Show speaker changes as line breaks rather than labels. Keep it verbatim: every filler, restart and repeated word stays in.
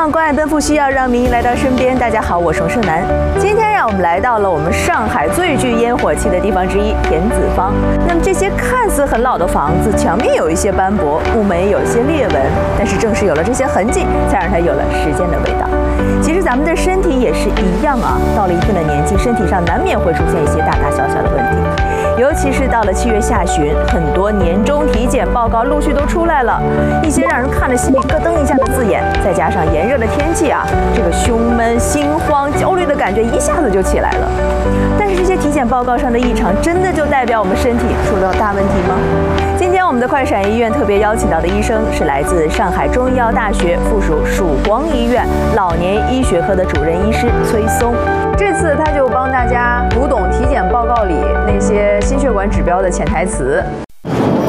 让关爱奔赴，需要让民意来到身边。大家好，我是盛楠。今天让我们来到了我们上海最具烟火气的地方之一——田子坊。那么这些看似很老的房子，墙面有一些斑驳，木门有一些裂纹，但是正是有了这些痕迹，才让它有了时间的味道。其实咱们的身体也是一样啊，到了一定的年纪，身体上难免会出现一些大大小小的问题。尤其是到了七月下旬，很多年终体检报告陆续都出来了，一些让人看着心里咯噔一下的字眼，再加上炎热的天气啊，这个胸闷、心慌、焦虑的感觉一下子就起来了。但是这些体检报告上的异常，真的就代表我们身体出了大问题吗？今天我们的快闪医院特别邀请到的医生是来自上海中医药大学附属曙光医院老年医学科的主任医师崔松。这次他就帮大家读懂体检报告里那些心血管指标的潜台词。